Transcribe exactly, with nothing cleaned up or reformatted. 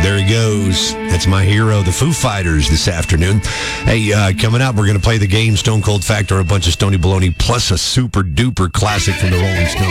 There he goes. That's my hero, the Foo Fighters, this afternoon. Hey, uh, coming up, we're going to play the game Stone Cold Factor, a bunch of Stony Baloney, plus a super duper classic from the Rolling Stones.